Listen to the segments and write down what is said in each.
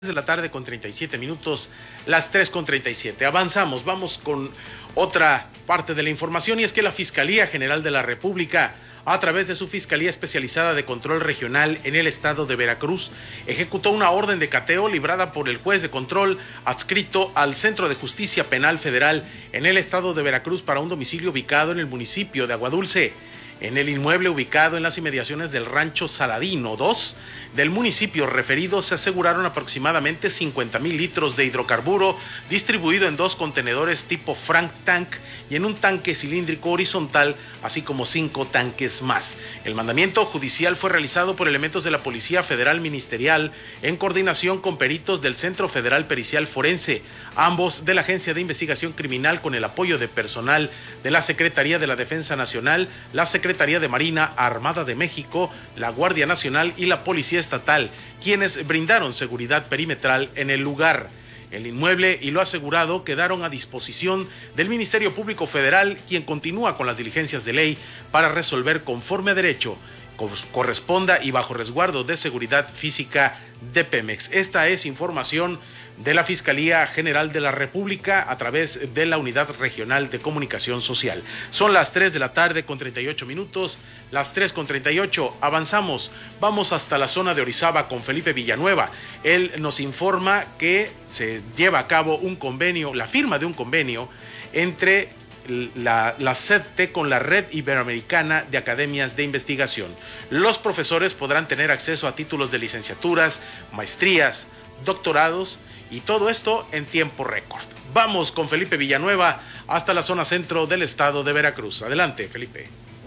de la tarde con 37 minutos, las 3:37. Avanzamos, vamos con otra parte de la información, y es que la Fiscalía General de la República, a través de su Fiscalía Especializada de Control Regional en el estado de Veracruz, ejecutó una orden de cateo librada por el juez de control adscrito al Centro de Justicia Penal Federal en el estado de Veracruz para un domicilio ubicado en el municipio de Aguadulce. En el inmueble ubicado en las inmediaciones del Rancho Saladino 2 del municipio referido se aseguraron aproximadamente 50,000 litros de hidrocarburo distribuido en 2 contenedores tipo Frank Tank y en un tanque cilíndrico horizontal, así como 5 tanques más. El mandamiento judicial fue realizado por elementos de la Policía Federal Ministerial en coordinación con peritos del Centro Federal Pericial Forense, ambos de la Agencia de Investigación Criminal, con el apoyo de personal de la Secretaría de la Defensa Nacional, la Secretaría de Marina Armada de México, la Guardia Nacional y la Policía Estatal, quienes brindaron seguridad perimetral en el lugar. El inmueble y lo asegurado quedaron a disposición del Ministerio Público Federal, quien continúa con las diligencias de ley para resolver conforme a derecho corresponda y bajo resguardo de seguridad física de Pemex. Esta es información de la Fiscalía General de la República a través de la Unidad Regional de Comunicación Social. Son las 3 de la tarde con 38 minutos, las 3:38. Avanzamos, vamos hasta la zona de Orizaba con Felipe Villanueva. Él nos informa que se lleva a cabo un convenio, la firma de un convenio entre la CETE con la Red Iberoamericana de Academias de Investigación. Los profesores podrán tener acceso a títulos de licenciaturas, maestrías, doctorados, y todo esto en tiempo récord. Vamos con Felipe Villanueva hasta la zona centro del estado de Veracruz. Adelante, Felipe.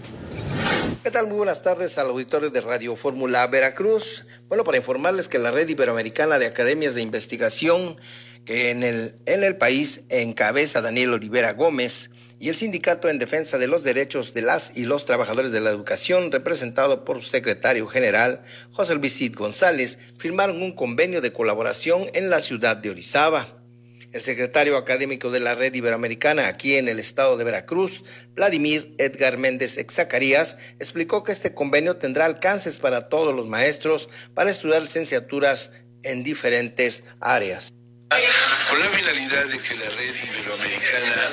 ¿Qué tal? Muy buenas tardes al auditorio de Radio Fórmula Veracruz. Bueno, para informarles que la Red Iberoamericana de Academias de Investigación, que en el país encabeza Daniel Olivera Gómez, y el Sindicato en Defensa de los Derechos de las y los Trabajadores de la Educación, representado por su secretario general, José Luis Cid González, firmaron un convenio de colaboración en la ciudad de Orizaba. El secretario académico de la Red Iberoamericana aquí en el estado de Veracruz, Vladimir Edgar Méndez Exacarías, explicó que este convenio tendrá alcances para todos los maestros para estudiar licenciaturas en diferentes áreas. Con la finalidad de que la Red Iberoamericana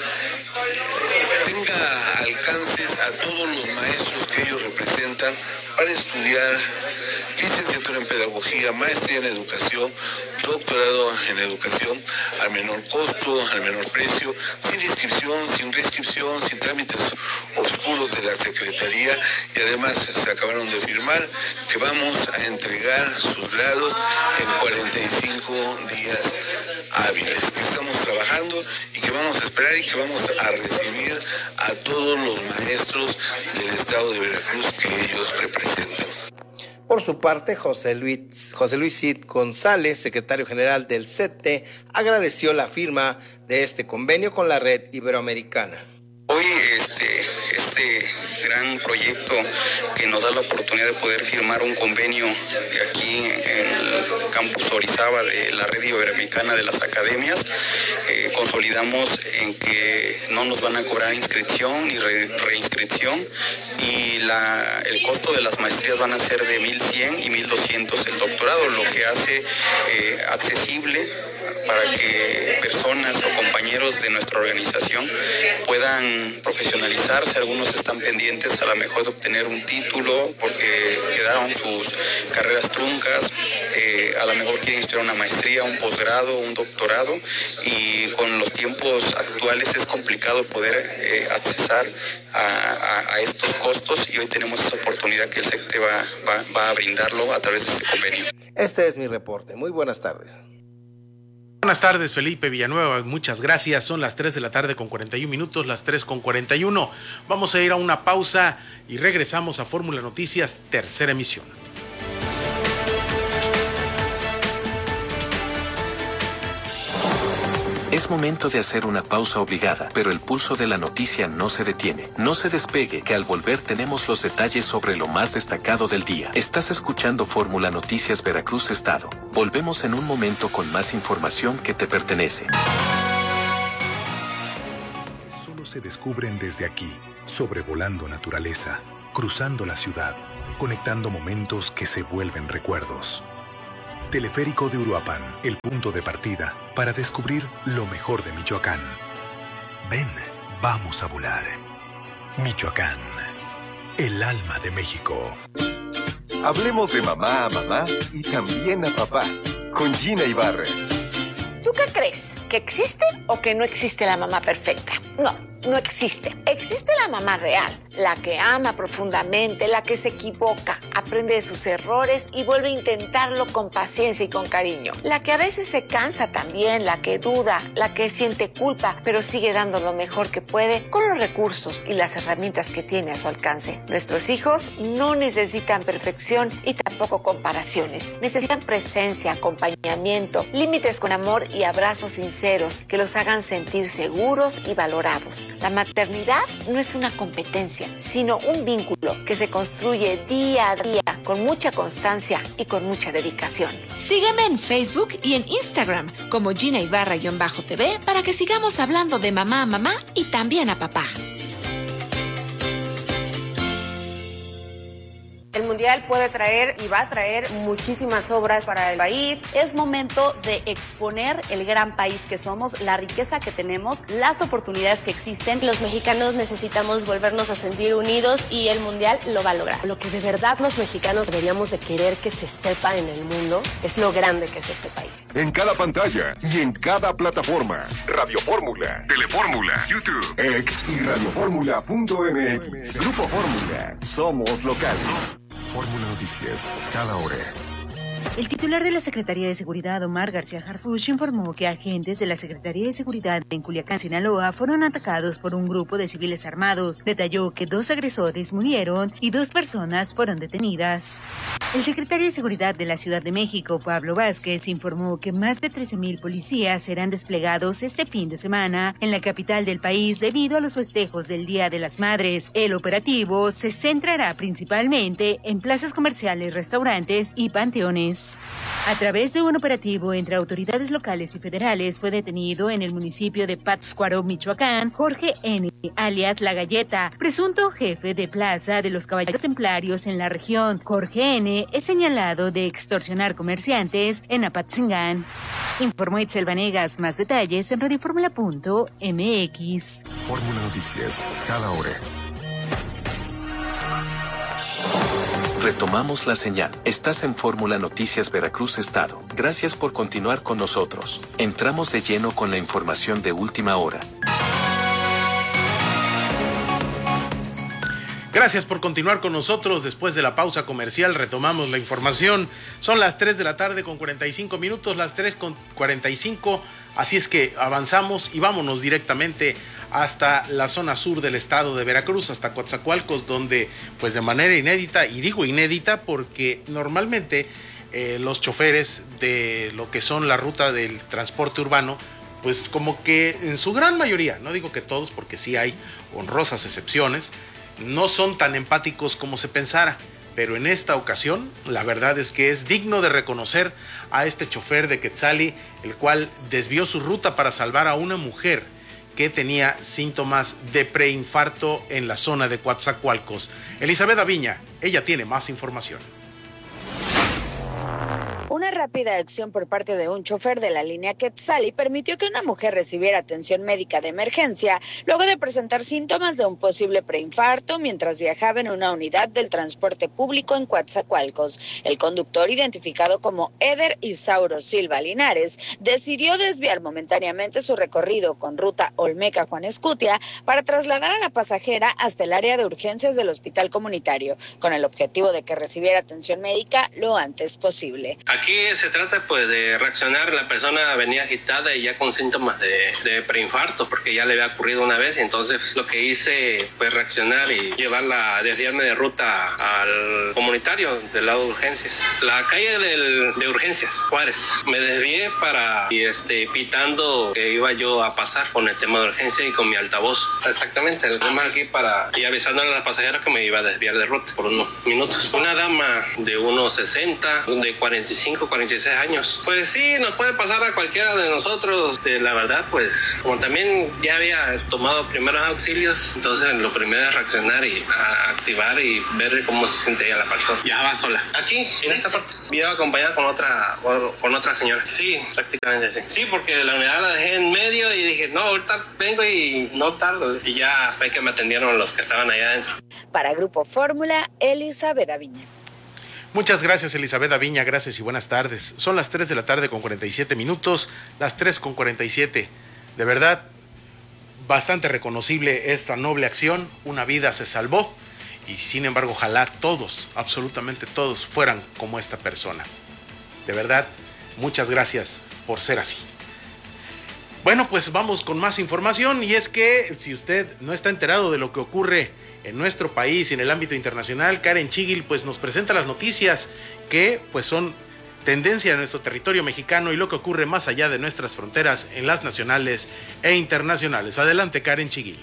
tenga alcances a todos los maestros que ellos representan para estudiar licenciatura en pedagogía, maestría en educación, doctorado en educación, al menor costo, al menor precio, sin inscripción, sin restricción, sin trámites oscuros de la Secretaría, y además se acabaron de firmar que vamos a entregar sus grados en 45 días hábiles, que estamos trabajando y que vamos a esperar y que vamos a recibir a todos los maestros del estado de Veracruz que ellos representan. Por su parte, José Luis Cid González, secretario general del CETE, agradeció la firma de este convenio con la Red Iberoamericana. Hoy este gran proyecto que nos da la oportunidad de poder firmar un convenio aquí en el campus Orizaba de la Red Iberoamericana de las Academias, consolidamos en que no nos van a cobrar inscripción ni reinscripción, y el costo de las maestrías van a ser de 1,100 y 1,200 el doctorado, lo que hace accesible para que personas o compañeros de nuestra organización puedan profesionalizarse. Algunos están pendientes a lo mejor de obtener un título porque quedaron sus carreras truncas, a lo mejor quieren estudiar una maestría, un posgrado, un doctorado, y con los tiempos actuales es complicado poder accesar a estos costos, y hoy tenemos esa oportunidad que el CETE va a brindarlo a través de este convenio. Este es mi reporte. Muy buenas tardes. Buenas tardes, Felipe Villanueva, muchas gracias. Son las 3 de la tarde con 41 minutos, las 3:41. Vamos a ir a una pausa y regresamos a Fórmula Noticias, tercera emisión. Es momento de hacer una pausa obligada, pero el pulso de la noticia no se detiene. No se despegue, que al volver tenemos los detalles sobre lo más destacado del día. Estás escuchando Fórmula Noticias Veracruz Estado. Volvemos en un momento con más información que te pertenece. Solo se descubren desde aquí, sobrevolando naturaleza, cruzando la ciudad, conectando momentos que se vuelven recuerdos. Teleférico de Uruapan, el punto de partida para descubrir lo mejor de Michoacán. Ven, vamos a volar. Michoacán, el alma de México. Hablemos de mamá a mamá y también a papá, con Gina Ibarra. ¿Tú qué crees? ¿Que existe o que no existe la mamá perfecta? No existe. Existe la mamá real, la que ama profundamente, la que se equivoca, aprende de sus errores y vuelve a intentarlo con paciencia y con cariño. La que a veces se cansa también, la que duda, la que siente culpa, pero sigue dando lo mejor que puede con los recursos y las herramientas que tiene a su alcance. Nuestros hijos no necesitan perfección y tampoco comparaciones. Necesitan presencia, acompañamiento, límites con amor y abrazos sinceros que los hagan sentir seguros y valorados. La maternidad no es una competencia, sino un vínculo que se construye día a día con mucha constancia y con mucha dedicación. Sígueme en Facebook y en Instagram como Gina Ibarra-TV para que sigamos hablando de mamá a mamá y también a papá. El Mundial puede traer y va a traer muchísimas obras para el país. Es momento de exponer el gran país que somos, la riqueza que tenemos, las oportunidades que existen. Los mexicanos necesitamos volvernos a sentir unidos y el Mundial lo va a lograr. Lo que de verdad los mexicanos deberíamos de querer que se sepa en el mundo es lo grande que es este país. En cada pantalla y en cada plataforma. Radio Fórmula, Telefórmula, YouTube, X y radioformula.mx. Grupo Fórmula. Somos locales. Fórmula Noticias, cada hora. El titular de la Secretaría de Seguridad, Omar García Harfuch, informó que agentes de la Secretaría de Seguridad en Culiacán, Sinaloa, fueron atacados por un grupo de civiles armados. Detalló que 2 agresores murieron y 2 personas fueron detenidas. El secretario de Seguridad de la Ciudad de México, Pablo Vázquez, informó que más de 13,000 policías serán desplegados este fin de semana en la capital del país debido a los festejos del Día de las Madres. El operativo se centrará principalmente en plazas comerciales, restaurantes y panteones. A través de un operativo entre autoridades locales y federales fue detenido en el municipio de Pátzcuaro, Michoacán, Jorge N., alias La Galleta, presunto jefe de plaza de los Caballeros Templarios en la región. Jorge N. es señalado de extorsionar comerciantes en Apatzingán. Informó Itzel Vanegas. Más detalles en radioformula.mx. Fórmula Noticias, cada hora. Retomamos la señal. Estás en Fórmula Noticias Veracruz Estado. Gracias por continuar con nosotros. Entramos de lleno con la información de última hora. Gracias por continuar con nosotros. Después de la pausa comercial retomamos la información. Son las 3 de la tarde con 45 minutos, las 3 con 45. Así es que avanzamos y vámonos directamente hasta la zona sur del estado de Veracruz, hasta Coatzacoalcos, donde pues de manera inédita, y digo inédita porque normalmente los choferes de lo que son la ruta del transporte urbano, pues como que en su gran mayoría, no digo que todos porque sí hay honrosas excepciones, no son tan empáticos como se pensara. Pero en esta ocasión, la verdad es que es digno de reconocer a este chofer de Quetzali, el cual desvió su ruta para salvar a una mujer que tenía síntomas de preinfarto en la zona de Coatzacoalcos. Elizabeth Aviña, ella tiene más información. Una rápida acción por parte de un chofer de la línea Quetzali permitió que una mujer recibiera atención médica de emergencia luego de presentar síntomas de un posible preinfarto mientras viajaba en una unidad del transporte público en Coatzacoalcos. El conductor, identificado como Eder Isauro Silva Linares, decidió desviar momentáneamente su recorrido con ruta Olmeca-Juan Escutia para trasladar a la pasajera hasta el área de urgencias del hospital comunitario, con el objetivo de que recibiera atención médica lo antes posible. Aquí se trata pues de reaccionar, la persona venía agitada y ya con síntomas de preinfarto porque ya le había ocurrido una vez, entonces lo que hice fue reaccionar y desviarme de ruta al comunitario del lado de urgencias. La calle de urgencias, Juárez, me desvié pitando que iba yo a pasar con el tema de urgencia y con mi altavoz. Exactamente, el tema aquí y avisándole a las pasajeras que me iba a desviar de ruta por unos minutos. Una dama de unos 60, de 45, 46 36 años. Pues sí, nos puede pasar a cualquiera de nosotros. La verdad, pues, como también ya había tomado primeros auxilios, entonces lo primero es reaccionar y activar y ver cómo se siente ya la persona. Ya va sola. Aquí, en esta parte. Iba acompañada con otra señora. Sí, prácticamente sí. Sí, porque la unidad la dejé en medio y dije, no, ahorita vengo y no tardo. Y ya fue que me atendieron los que estaban allá adentro. Para Grupo Fórmula, Elizabeth Aviña. Muchas gracias, Elizabeth Aviña, gracias y buenas tardes. Son las 3 de la tarde con 47 minutos, las 3 con 47. De verdad, bastante reconocible esta noble acción, una vida se salvó y sin embargo ojalá todos, absolutamente todos, fueran como esta persona. De verdad, muchas gracias por ser así. Bueno, pues vamos con más información y es que si usted no está enterado de lo que ocurre en nuestro país y en el ámbito internacional, Karen Chigil pues nos presenta las noticias que pues son tendencia en nuestro territorio mexicano y lo que ocurre más allá de nuestras fronteras en las nacionales e internacionales. Adelante, Karen Chigil.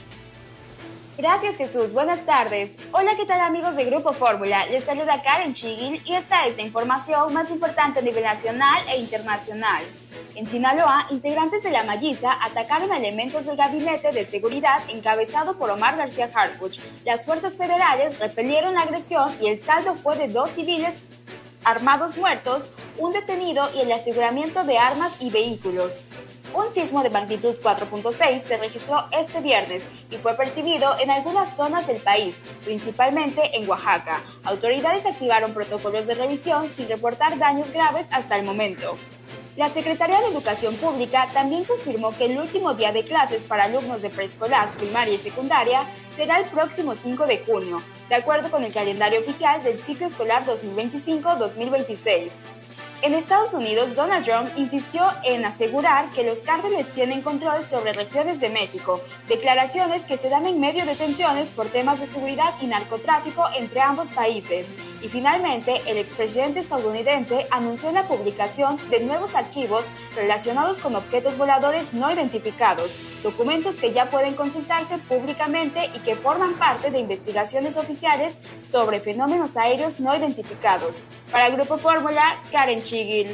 Gracias, Jesús. Buenas tardes. Hola, ¿qué tal, amigos de Grupo Fórmula? Les saluda Karen Chigil y esta es la información más importante a nivel nacional e internacional. En Sinaloa, integrantes de la Malliza atacaron a elementos del Gabinete de Seguridad encabezado por Omar García Harfuch. Las fuerzas federales repelieron la agresión y el saldo fue de 2 civiles armados muertos, un detenido y el aseguramiento de armas y vehículos. Un sismo de magnitud 4.6 se registró este viernes y fue percibido en algunas zonas del país, principalmente en Oaxaca. Autoridades activaron protocolos de revisión sin reportar daños graves hasta el momento. La Secretaría de Educación Pública también confirmó que el último día de clases para alumnos de preescolar, primaria y secundaria será el próximo 5 de junio, de acuerdo con el calendario oficial del ciclo escolar 2025-2026. En Estados Unidos, Donald Trump insistió en asegurar que los cárteles tienen control sobre regiones de México, declaraciones que se dan en medio de tensiones por temas de seguridad y narcotráfico entre ambos países. Y finalmente, el expresidente estadounidense anunció la publicación de nuevos archivos relacionados con objetos voladores no identificados, documentos que ya pueden consultarse públicamente y que forman parte de investigaciones oficiales sobre fenómenos aéreos no identificados. Para el Grupo Fórmula, Karen Chigil.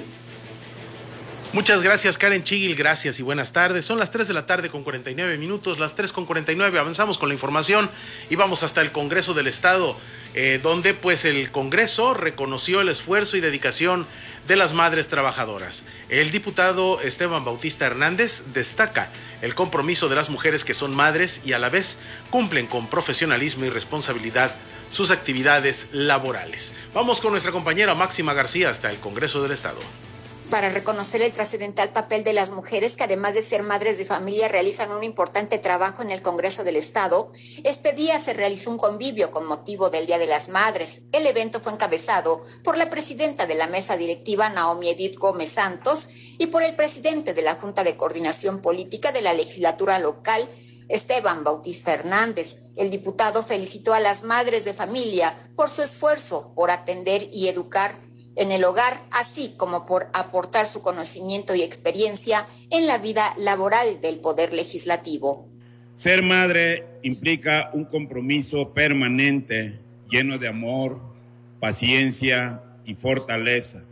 Muchas gracias, Karen Chigil, gracias y buenas tardes. Son las 3 de la tarde con 49 minutos, las 3 con 49, avanzamos con la información y vamos hasta el Congreso del Estado, donde pues el Congreso reconoció el esfuerzo y dedicación de las madres trabajadoras. El diputado Esteban Bautista Hernández destaca el compromiso de las mujeres que son madres y a la vez cumplen con profesionalismo y responsabilidad sus actividades laborales. Vamos con nuestra compañera Máxima García hasta el Congreso del Estado. Para reconocer el trascendental papel de las mujeres que además de ser madres de familia realizan un importante trabajo en el Congreso del Estado, este día se realizó un convivio con motivo del Día de las Madres. El evento fue encabezado por la presidenta de la mesa directiva, Naomi Edith Gómez Santos, y por el presidente de la Junta de Coordinación Política de la legislatura local, Esteban Bautista Hernández. El diputado felicitó a las madres de familia por su esfuerzo por atender y educar en el hogar, así como por aportar su conocimiento y experiencia en la vida laboral del Poder Legislativo. Ser madre implica un compromiso permanente, lleno de amor, paciencia y fortaleza.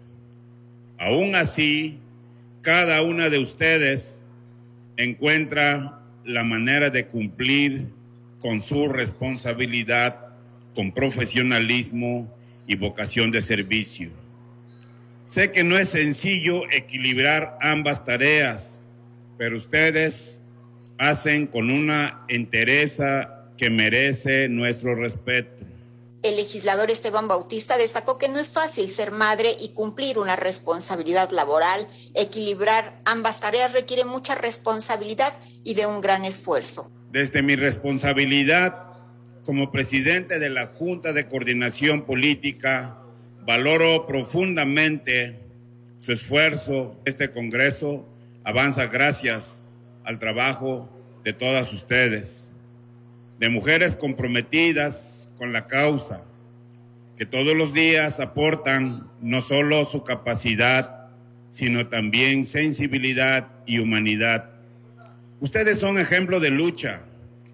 Aún así, cada una de ustedes encuentra la manera de cumplir con su responsabilidad, con profesionalismo y vocación de servicio. Sé que no es sencillo equilibrar ambas tareas, pero ustedes hacen con una entereza que merece nuestro respeto. El legislador Esteban Bautista destacó que no es fácil ser madre y cumplir una responsabilidad laboral. Equilibrar ambas tareas requiere mucha responsabilidad y de un gran esfuerzo. Desde mi responsabilidad como presidente de la Junta de Coordinación Política, valoro profundamente su esfuerzo. Este Congreso avanza gracias al trabajo de todas ustedes, de mujeres comprometidas con la causa, que todos los días aportan no solo su capacidad, sino también sensibilidad y humanidad. Ustedes son ejemplo de lucha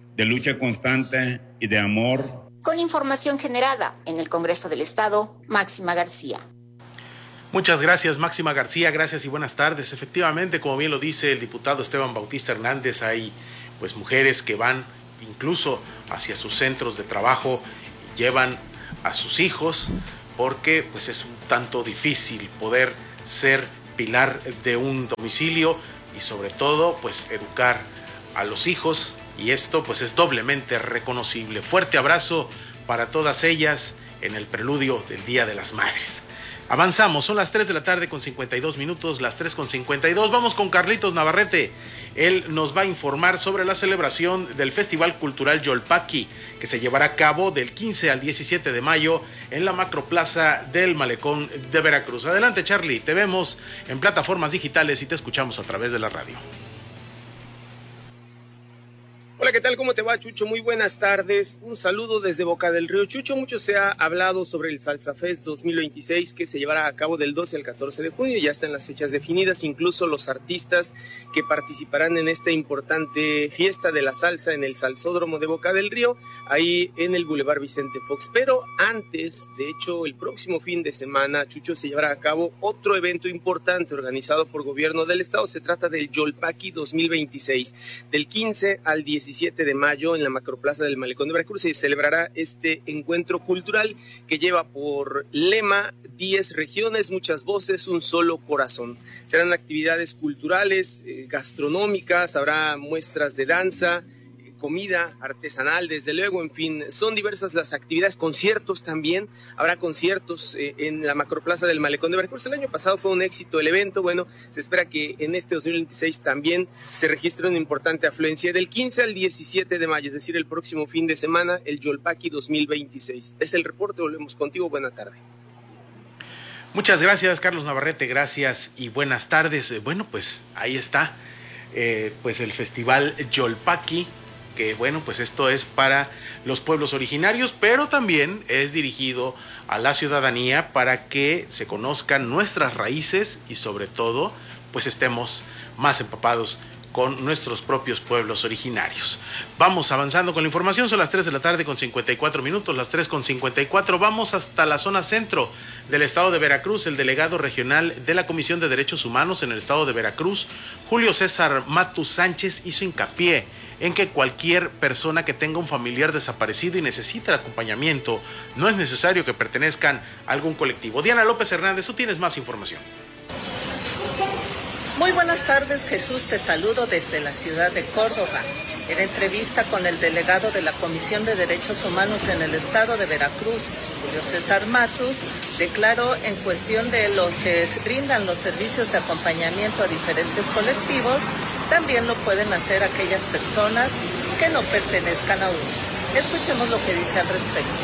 constante y de amor. Con información generada en el Congreso del Estado, Máxima García. Muchas gracias, Máxima García, gracias y buenas tardes. Efectivamente, como bien lo dice el diputado Esteban Bautista Hernández, hay pues mujeres que van incluso hacia sus centros de trabajo y llevan a sus hijos porque pues es un tanto difícil poder ser pilar de un domicilio y sobre todo pues educar a los hijos, y esto pues es doblemente reconocible. Fuerte abrazo para todas ellas en el preludio del Día de las Madres. Avanzamos, son las 3 de la tarde con 52 minutos, las 3 con 52. Vamos con Carlitos Navarrete. Él nos va a informar sobre la celebración del Festival Cultural Yolpaqui, que se llevará a cabo del 15 al 17 de mayo en la Macroplaza del Malecón de Veracruz. Adelante, Charlie, te vemos en plataformas digitales y te escuchamos a través de la radio. Hola, ¿qué tal? ¿Cómo te va, Chucho? Muy buenas tardes. Un saludo desde Boca del Río. Chucho, mucho se ha hablado sobre el Salsa Fest 2026 que se llevará a cabo del 12 al 14 de junio. Ya están las fechas definidas, incluso los artistas que participarán en esta importante fiesta de la salsa en el Salsódromo de Boca del Río, ahí en el Boulevard Vicente Fox. Pero antes, de hecho, el próximo fin de semana, Chucho, se llevará a cabo otro evento importante organizado por Gobierno del Estado. Se trata del Yolpaqui 2026, del 15 al 17 de mayo en la Macroplaza del Malecón de Veracruz. Se celebrará este encuentro cultural que lleva por lema 10 regiones, muchas voces, un solo corazón. Serán actividades culturales, gastronómicas, habrá muestras de danza, comida artesanal, desde luego, en fin, son diversas las actividades, conciertos también, habrá conciertos en la Macroplaza del Malecón de Veracruz. El año pasado fue un éxito el evento, bueno, se espera que en este 2026 también se registre una importante afluencia del 15 al 17 de mayo, es decir, el próximo fin de semana, el Yolpaqui 2026. Es el reporte, volvemos contigo, buena tarde. Muchas gracias, Carlos Navarrete, gracias y buenas tardes. Bueno, pues ahí está, pues el Festival Yolpaqui, que bueno, pues esto es para los pueblos originarios, pero también es dirigido a la ciudadanía para que se conozcan nuestras raíces y sobre todo, pues estemos más empapados con nuestros propios pueblos originarios. Vamos avanzando con la información, son las 3 de la tarde con 54 minutos, las 3 con 54, vamos hasta la zona centro del estado de Veracruz. El delegado regional de la Comisión de Derechos Humanos en el estado de Veracruz, Julio César Matus Sánchez, hizo hincapié en que cualquier persona que tenga un familiar desaparecido y necesite el acompañamiento, no es necesario que pertenezcan a algún colectivo. Diana López Hernández, tú tienes más información. Muy buenas tardes, Jesús, te saludo desde la ciudad de Córdoba. En entrevista con el delegado de la Comisión de Derechos Humanos en el estado de Veracruz, Julio César Matus, declaró en cuestión de los que brindan los servicios de acompañamiento a diferentes colectivos, también lo pueden hacer aquellas personas que no pertenezcan a uno. Escuchemos lo que dice al respecto.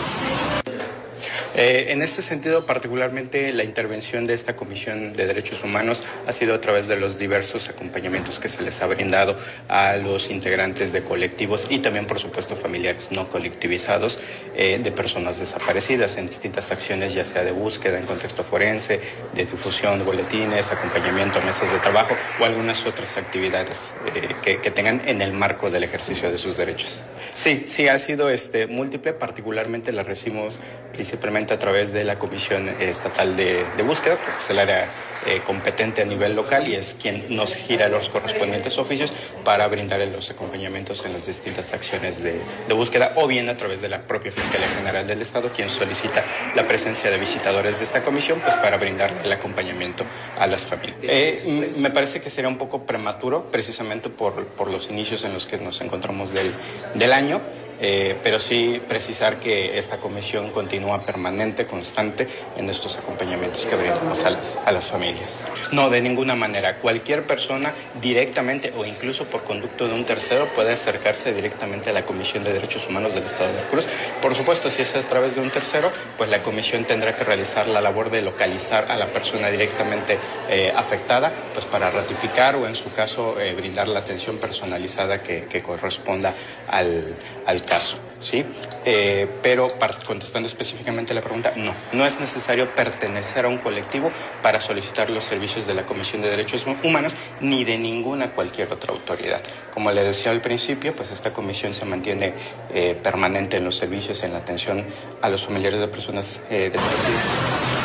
En este sentido, particularmente la intervención de esta Comisión de Derechos Humanos ha sido a través de los diversos acompañamientos que se les ha brindado a los integrantes de colectivos y también, por supuesto, familiares no colectivizados de personas desaparecidas en distintas acciones, ya sea de búsqueda en contexto forense, de difusión de boletines, acompañamiento a mesas de trabajo o algunas otras actividades que tengan en el marco del ejercicio de sus derechos. Sí, ha sido múltiple, particularmente la recibimos principalmente a través de la Comisión Estatal de Búsqueda, porque es el área competente a nivel local y es quien nos gira los correspondientes oficios para brindar los acompañamientos en las distintas acciones de búsqueda, o bien a través de la propia Fiscalía General del Estado, quien solicita la presencia de visitadores de esta comisión, pues para brindar el acompañamiento a las familias. Me parece que sería un poco prematuro, precisamente por los inicios en los que nos encontramos del año. Pero sí precisar que esta comisión continúa permanente, constante en estos acompañamientos que brindamos a las familias. No, de ninguna manera. Cualquier persona directamente o incluso por conducto de un tercero puede acercarse directamente a la Comisión de Derechos Humanos del Estado de Veracruz. Por supuesto, si es a través de un tercero, pues la comisión tendrá que realizar la labor de localizar a la persona directamente afectada, pues para ratificar o en su caso brindar la atención personalizada que corresponda al caso, ¿sí? Pero contestando específicamente la pregunta, no es necesario pertenecer a un colectivo para solicitar los servicios de la Comisión de Derechos Humanos ni de cualquier otra autoridad. Como le decía al principio, pues esta comisión se mantiene permanente en los servicios, en la atención a los familiares de personas desaparecidas.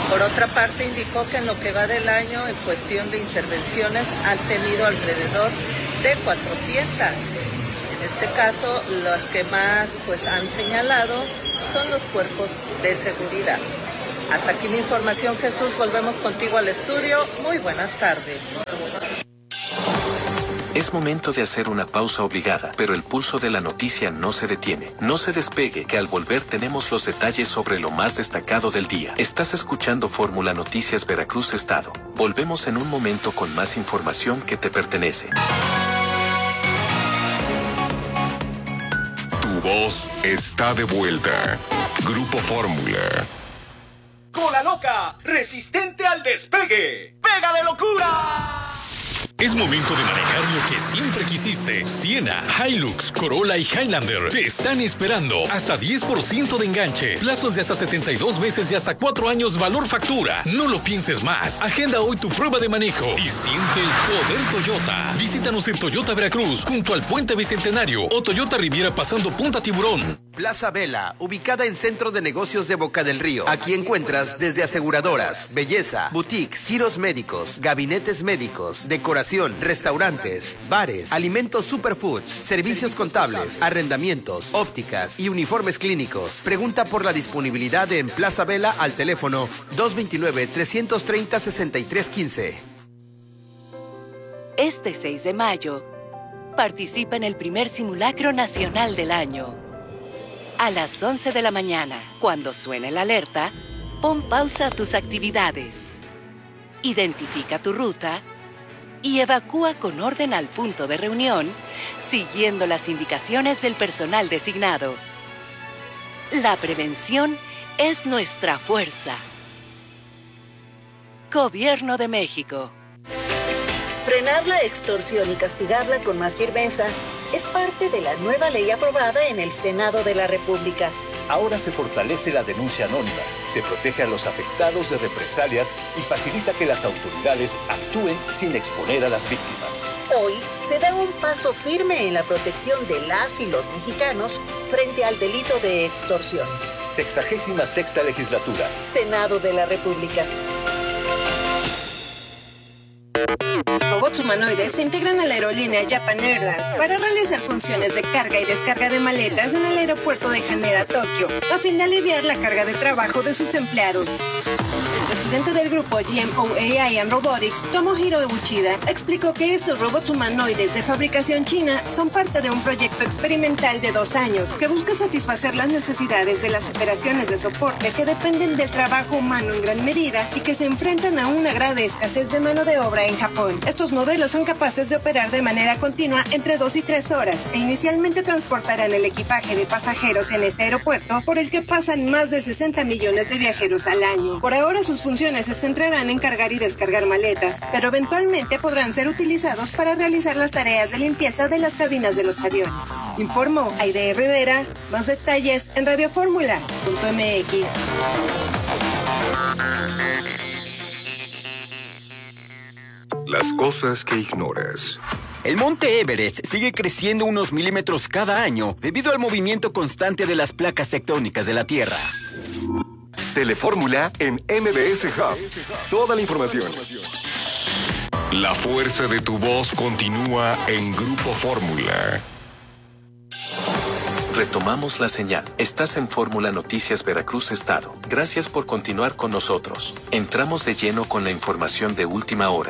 Por otra parte, indicó que en lo que va del año, en cuestión de intervenciones, han tenido alrededor de 400. En este caso, las que más han señalado son los cuerpos de seguridad. Hasta aquí mi información, Jesús. Volvemos contigo al estudio. Muy buenas tardes. Es momento de hacer una pausa obligada, pero el pulso de la noticia no se detiene. No se despegue, que al volver tenemos los detalles sobre lo más destacado del día. Estás escuchando Fórmula Noticias Veracruz Estado. Volvemos en un momento con más información que te pertenece. Tu voz está de vuelta. Grupo Fórmula. Cola loca, resistente al despegue. ¡Pega de locura! Es momento de manejar lo que siempre quisiste. Siena, Hilux, Corolla y Highlander te están esperando. Hasta 10% de enganche. Plazos de hasta 72 meses y hasta 4 años valor factura. No lo pienses más. Agenda hoy tu prueba de manejo y siente el poder Toyota. Visítanos en Toyota Veracruz, junto al Puente Bicentenario o Toyota Riviera pasando Punta Tiburón. Plaza Vela, ubicada en Centro de Negocios de Boca del Río. Aquí encuentras desde aseguradoras, belleza, boutiques, giros médicos, gabinetes médicos, decoración, restaurantes, bares, alimentos superfoods, servicios contables, arrendamientos, ópticas y uniformes clínicos. Pregunta por la disponibilidad en Plaza Vela al teléfono 229-330-6315. Este 6 de mayo, participa en el primer simulacro nacional del año. A las 11 de la mañana, cuando suene la alerta, pon pausa a tus actividades. Identifica tu ruta y evacúa con orden al punto de reunión, siguiendo las indicaciones del personal designado. La prevención es nuestra fuerza. Gobierno de México. Frenar la extorsión y castigarla con más firmeza es parte de la nueva ley aprobada en el Senado de la República. Ahora se fortalece la denuncia anónima, se protege a los afectados de represalias y facilita que las autoridades actúen sin exponer a las víctimas. Hoy se da un paso firme en la protección de las y los mexicanos frente al delito de extorsión. 66ª Legislatura. Senado de la República. Robots humanoides se integran a la aerolínea Japan Airlines para realizar funciones de carga y descarga de maletas en el aeropuerto de Haneda, Tokio, a fin de aliviar la carga de trabajo de sus empleados. El presidente del grupo GMO AI and Robotics, Tomohiro Uchida, explicó que estos robots humanoides de fabricación china son parte de un proyecto experimental de 2 años que busca satisfacer las necesidades de las operaciones de soporte que dependen del trabajo humano en gran medida y que se enfrentan a una grave escasez de mano de obra en Japón. Estos modelos son capaces de operar de manera continua entre 2 y 3 horas e inicialmente transportarán el equipaje de pasajeros en este aeropuerto por el que pasan más de 60 millones de viajeros al año. Por ahora sus funciones se centrarán en cargar y descargar maletas, pero eventualmente podrán ser utilizados para realizar las tareas de limpieza de las cabinas de los aviones. Informó Aide Rivera. Más detalles en radioformula.mx. Las cosas que ignoras. El monte Everest sigue creciendo unos milímetros cada año debido al movimiento constante de las placas tectónicas de la Tierra. Telefórmula en MBS Hub. Toda la información. La fuerza de tu voz continúa en Grupo Fórmula. Retomamos la señal. Estás en Fórmula Noticias Veracruz Estado. Gracias por continuar con nosotros. Entramos de lleno con la información de última hora.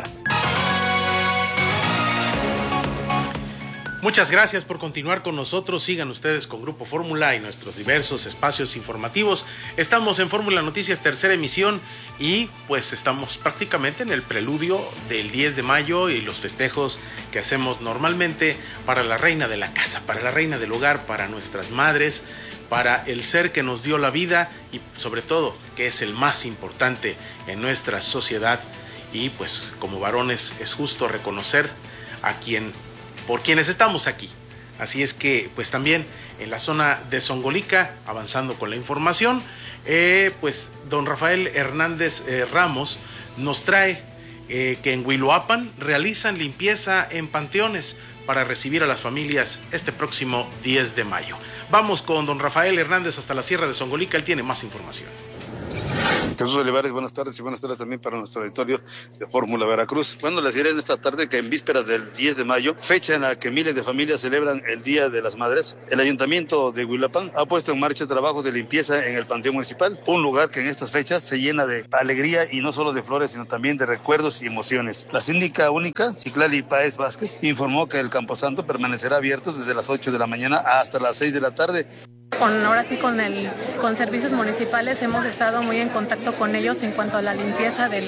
Muchas gracias por continuar con nosotros. Sigan ustedes con Grupo Fórmula y nuestros diversos espacios informativos. Estamos en Fórmula Noticias, tercera emisión, y pues estamos prácticamente en el preludio del 10 de mayo y los festejos que hacemos normalmente para la reina de la casa, para la reina del hogar, para nuestras madres, para el ser que nos dio la vida y sobre todo que es el más importante en nuestra sociedad. Y pues como varones es justo reconocer por quienes estamos aquí. Así es que pues también en la zona de Zongolica, avanzando con la información, pues don Rafael Hernández Ramos nos trae que en Huiloapan realizan limpieza en panteones para recibir a las familias este próximo 10 de mayo. Vamos con don Rafael Hernández hasta la Sierra de Zongolica, él tiene más información. Jesús Olivares, buenas tardes y buenas tardes también para nuestro auditorio de Fórmula Veracruz. Bueno, les diré en esta tarde que en vísperas del 10 de mayo, fecha en la que miles de familias celebran el Día de las Madres, el Ayuntamiento de Huilapán ha puesto en marcha trabajos de limpieza en el Panteón Municipal, un lugar que en estas fechas se llena de alegría y no solo de flores, sino también de recuerdos y emociones. La síndica única, Ciclali Páez Vázquez, informó que el Camposanto permanecerá abierto desde las 8 de la mañana hasta las 6 de la tarde. Ahora sí con servicios municipales hemos estado muy en contacto con ellos en cuanto a la limpieza del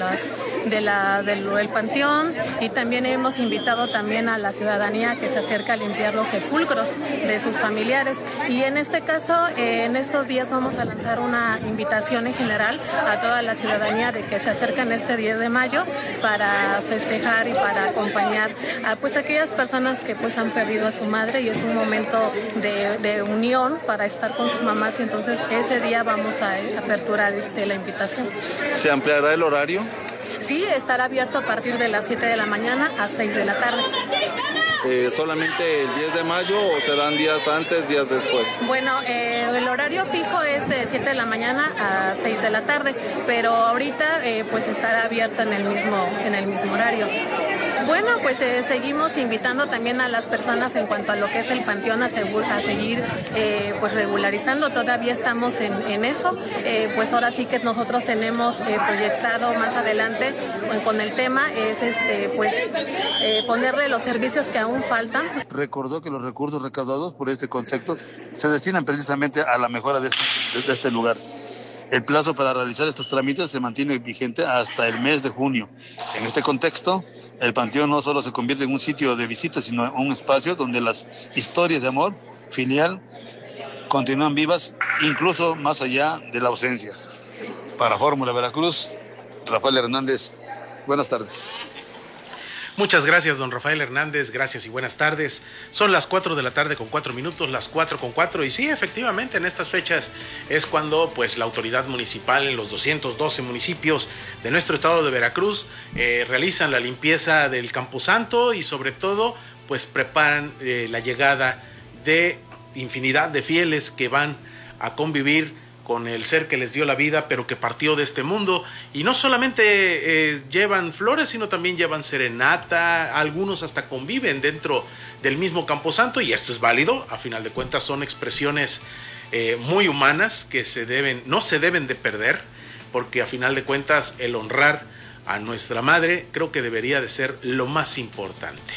panteón, y también hemos invitado también a la ciudadanía que se acerque a limpiar los sepulcros de sus familiares, y en este caso en estos días vamos a lanzar una invitación en general a toda la ciudadanía de que se acerquen este 10 de mayo para festejar y para acompañar a pues aquellas personas que pues han perdido a su madre, y es un momento de unión para estar con sus mamás, y entonces ese día vamos a aperturar la invitación. ¿Se ampliará el horario? Sí, estará abierto a partir de las 7 de la mañana a 6 de la tarde. ¿Solamente el 10 de mayo o serán días antes, días después? Bueno, el horario fijo es de 7 de la mañana a 6 de la tarde, pero ahorita pues estará abierto en el mismo horario. Bueno, pues seguimos invitando también a las personas en cuanto a lo que es el panteón a seguir pues regularizando. Todavía estamos en eso. Pues ahora sí que nosotros tenemos proyectado más adelante con el tema es ponerle los servicios que aún faltan. Recordó que los recursos recaudados por este concepto se destinan precisamente a la mejora de este lugar. El plazo para realizar estos trámites se mantiene vigente hasta el mes de junio. En este contexto, el panteón no solo se convierte en un sitio de visita, sino en un espacio donde las historias de amor filial continúan vivas, incluso más allá de la ausencia. Para Fórmula Veracruz, Rafael Hernández, buenas tardes. Muchas gracias, don Rafael Hernández, gracias y buenas tardes. Son las 4 de la tarde con 4 minutos, las 4:04, y sí, efectivamente, en estas fechas es cuando pues la autoridad municipal en los 212 municipios de nuestro estado de Veracruz realizan la limpieza del Camposanto, y sobre todo pues preparan la llegada de infinidad de fieles que van a convivir con el ser que les dio la vida, pero que partió de este mundo. Y no solamente llevan flores, sino también llevan serenata, algunos hasta conviven dentro del mismo Camposanto, y esto es válido, a final de cuentas son expresiones muy humanas que no se deben de perder, porque a final de cuentas el honrar a nuestra madre creo que debería de ser lo más importante.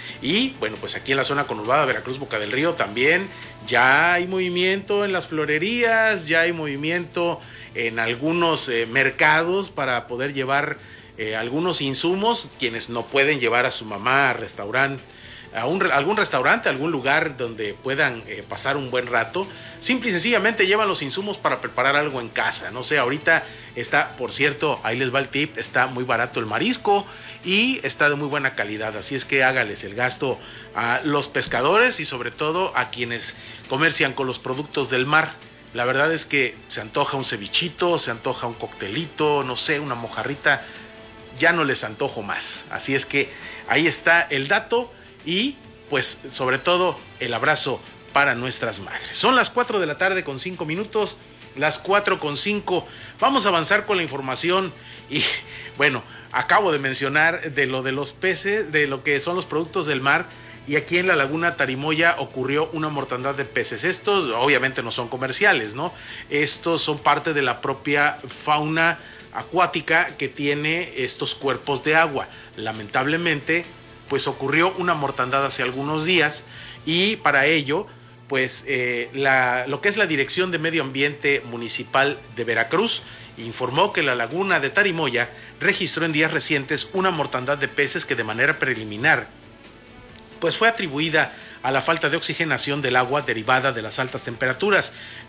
Y bueno, pues aquí en la zona conurbada Veracruz, Boca del Río, también ya hay movimiento en las florerías, ya hay movimiento en algunos mercados para poder llevar algunos insumos, quienes no pueden llevar a su mamá a restaurante, algún restaurante, algún lugar donde puedan pasar un buen rato. Simple y sencillamente llevan los insumos para preparar algo en casa. No sé, ahorita está, por cierto, ahí les va el tip, está muy barato el marisco y está de muy buena calidad, así es que hágales el gasto a los pescadores y sobre todo a quienes comercian con los productos del mar. La verdad es que se antoja un cevichito, se antoja un coctelito, no sé, una mojarrita, ya no les antojo más. Así es que ahí está el dato y pues sobre todo el abrazo para nuestras madres. Son las 4 de la tarde con 5 minutos, las 4:05. Vamos a avanzar con la información y bueno, acabo de mencionar de lo de los peces, de lo que son los productos del mar, y aquí en la laguna Tarimoya ocurrió una mortandad de peces. Estos obviamente no son comerciales, ¿no? Estos son parte de la propia fauna acuática que tiene estos cuerpos de agua. Lamentablemente, pues ocurrió una mortandad hace algunos días y para ello, pues lo que es la Dirección de Medio Ambiente Municipal de Veracruz informó que la laguna de Tarimoya registró en días recientes una mortandad de peces que de manera preliminar pues fue atribuida a la falta de oxigenación del agua derivada de las altas temperaturas.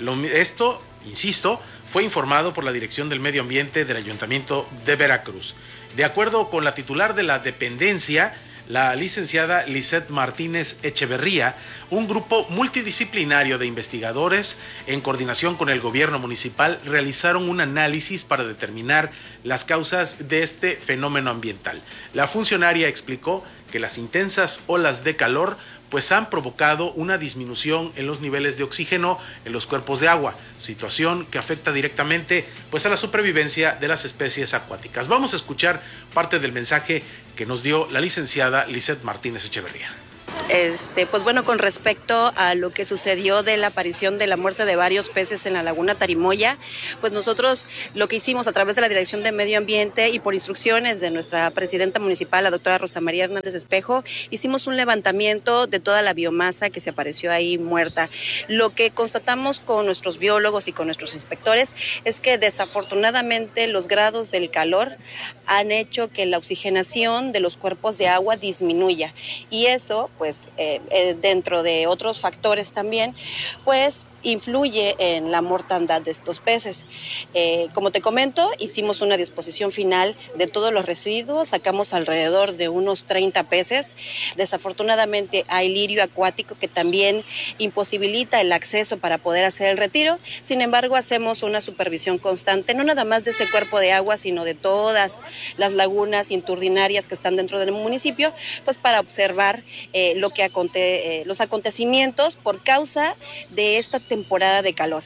Esto, insisto, fue informado por la Dirección del Medio Ambiente del Ayuntamiento de Veracruz. De acuerdo con la titular de la dependencia, la licenciada Lisette Martínez Echeverría, un grupo multidisciplinario de investigadores en coordinación con el gobierno municipal realizaron un análisis para determinar las causas de este fenómeno ambiental. La funcionaria explicó que las intensas olas de calor pues han provocado una disminución en los niveles de oxígeno en los cuerpos de agua, situación que afecta directamente pues a la supervivencia de las especies acuáticas. Vamos a escuchar parte del mensaje que nos dio la licenciada Lizeth Martínez Echeverría. Pues bueno, con respecto a lo que sucedió de la aparición de la muerte de varios peces en la laguna Tarimoya, pues nosotros lo que hicimos a través de la Dirección de Medio Ambiente y por instrucciones de nuestra presidenta municipal, la doctora Rosa María Hernández Espejo, hicimos un levantamiento de toda la biomasa que se apareció ahí muerta. Lo que constatamos con nuestros biólogos y con nuestros inspectores es que desafortunadamente los grados del calor han hecho que la oxigenación de los cuerpos de agua disminuya, y eso pues dentro de otros factores también, pues influye en la mortandad de estos peces. Como te comento, hicimos una disposición final de todos los residuos, sacamos alrededor de unos 30 peces. Desafortunadamente hay lirio acuático que también imposibilita el acceso para poder hacer el retiro. Sin embargo, hacemos una supervisión constante, no nada más de ese cuerpo de agua, sino de todas las lagunas inturdinarias que están dentro del municipio, pues para observar los acontecimientos por causa de esta temporada de calor.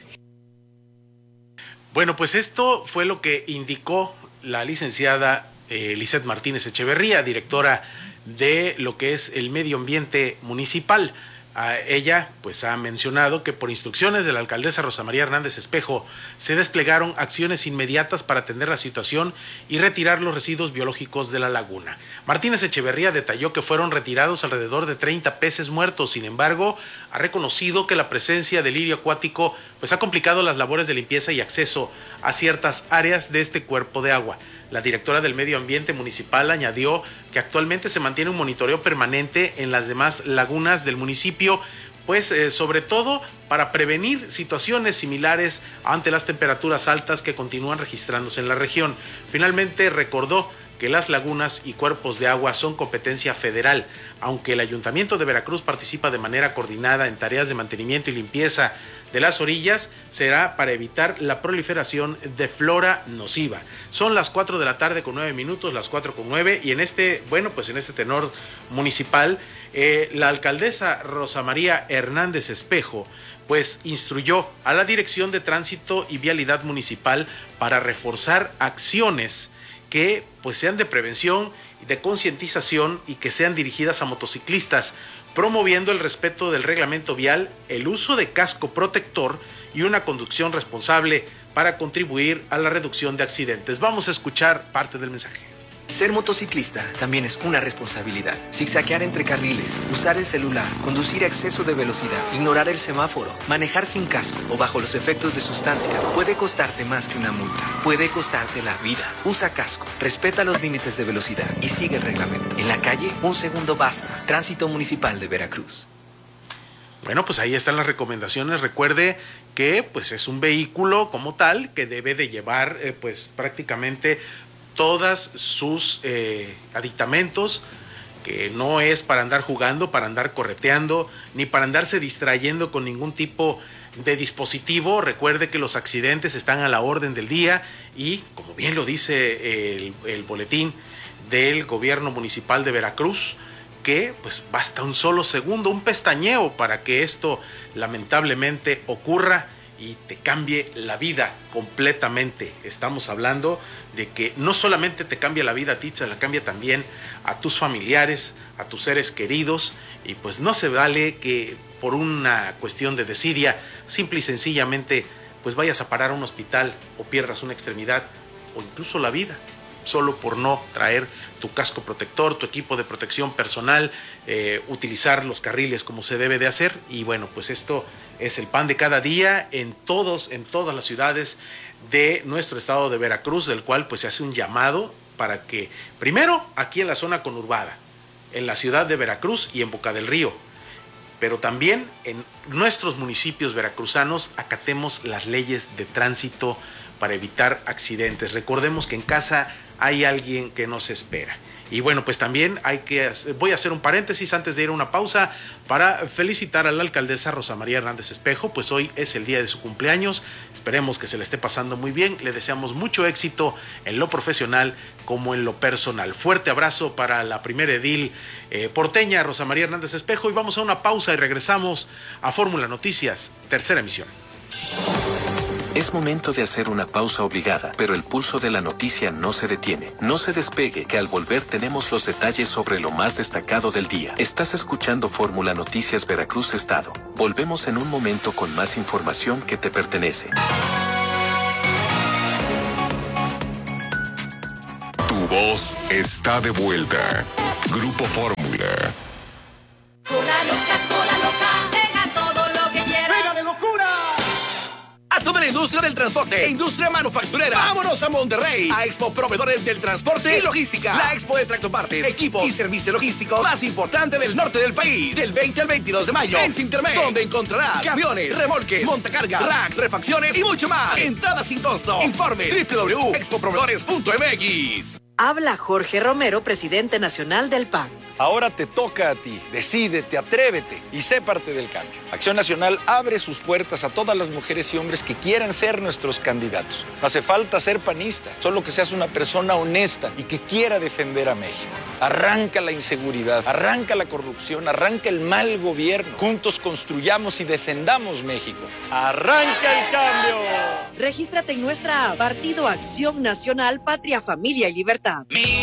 Bueno, pues esto fue lo que indicó la licenciada Lizeth Martínez Echeverría, directora de lo que es el medio ambiente municipal. Ella pues ha mencionado que por instrucciones de la alcaldesa Rosa María Hernández Espejo se desplegaron acciones inmediatas para atender la situación y retirar los residuos biológicos de la laguna. Martínez Echeverría detalló que fueron retirados alrededor de 30 peces muertos. Sin embargo, ha reconocido que la presencia del lirio acuático pues ha complicado las labores de limpieza y acceso a ciertas áreas de este cuerpo de agua. La directora del Medio Ambiente Municipal añadió que actualmente se mantiene un monitoreo permanente en las demás lagunas del municipio, pues sobre todo para prevenir situaciones similares ante las temperaturas altas que continúan registrándose en la región. Finalmente recordó que las lagunas y cuerpos de agua son competencia federal, aunque el Ayuntamiento de Veracruz participa de manera coordinada en tareas de mantenimiento y limpieza de las orillas, será para evitar la proliferación de flora nociva. Son las 4 de la tarde con 9 minutos, las 4:09, y en este tenor municipal, la alcaldesa Rosa María Hernández Espejo pues instruyó a la Dirección de Tránsito y Vialidad Municipal para reforzar acciones que pues sean de prevención y de concientización y que sean dirigidas a motociclistas, promoviendo el respeto del reglamento vial, el uso de casco protector y una conducción responsable para contribuir a la reducción de accidentes. Vamos a escuchar parte del mensaje. Ser motociclista también es una responsabilidad. Zigzaguear entre carriles, usar el celular, conducir a exceso de velocidad, ignorar el semáforo, manejar sin casco o bajo los efectos de sustancias puede costarte más que una multa. Puede costarte la vida. Usa casco, respeta los límites de velocidad y sigue el reglamento. En la calle, un segundo basta. Tránsito Municipal de Veracruz. Bueno, pues ahí están las recomendaciones. Recuerde que pues es un vehículo como tal que debe de llevar pues prácticamente todas sus aditamentos, que no es para andar jugando, para andar correteando, ni para andarse distrayendo con ningún tipo de dispositivo. Recuerde que los accidentes están a la orden del día y, como bien lo dice el boletín del gobierno municipal de Veracruz, que pues basta un solo segundo, un pestañeo para que esto lamentablemente ocurra y te cambie la vida completamente. Estamos hablando de que no solamente te cambia la vida a ti, se la cambia también a tus familiares, a tus seres queridos, y pues no se vale que por una cuestión de desidia, simple y sencillamente, pues vayas a parar a un hospital o pierdas una extremidad o incluso la vida, solo por no traer tu casco protector, tu equipo de protección personal, utilizar los carriles como se debe de hacer. Y bueno, pues esto es el pan de cada día en todas las ciudades de nuestro estado de Veracruz, del cual pues se hace un llamado para que, primero, aquí en la zona conurbada, en la ciudad de Veracruz y en Boca del Río, pero también en nuestros municipios veracruzanos, acatemos las leyes de tránsito para evitar accidentes. Recordemos que en casa hay alguien que nos espera. Y bueno, pues también voy a hacer un paréntesis antes de ir a una pausa para felicitar a la alcaldesa Rosa María Hernández Espejo, pues hoy es el día de su cumpleaños. Esperemos que se le esté pasando muy bien. Le deseamos mucho éxito en lo profesional como en lo personal. Fuerte abrazo para la primera edil porteña, Rosa María Hernández Espejo, y vamos a una pausa y regresamos a Fórmula Noticias, tercera emisión. Es momento de hacer una pausa obligada, pero el pulso de la noticia no se detiene. No se despegue, que al volver tenemos los detalles sobre lo más destacado del día. Estás escuchando Fórmula Noticias Veracruz Estado. Volvemos en un momento con más información que te pertenece. Tu voz está de vuelta. Grupo Fórmula. Cola loca, deja todo lo que quieras. ¡Pega de locura! A toda la industria del transporte e industria manufacturera. ¡Vámonos a Monterrey! A Expo Proveedores del Transporte y Logística. La expo de tractopartes, equipos y servicio logístico más importante del norte del país. Del 20 al 22 de mayo en Sintermex, donde encontrarás camiones, remolques, montacargas, racks, refacciones y mucho más. Entrada sin costo. Informe www.expoproveedores.mx. Habla Jorge Romero, presidente nacional del PAN. Ahora te toca a ti. Decídete, atrévete y sé parte del cambio. Acción Nacional abre sus puertas a todas las mujeres y hombres que quieran ser nuestros candidatos. No hace falta ser panista, solo que seas una persona honesta y que quiera defender a México. Arranca la inseguridad, arranca la corrupción, arranca el mal gobierno. Juntos construyamos y defendamos México. ¡Arranca el cambio! Regístrate en nuestra app, Partido Acción Nacional, Patria, Familia y Libertad.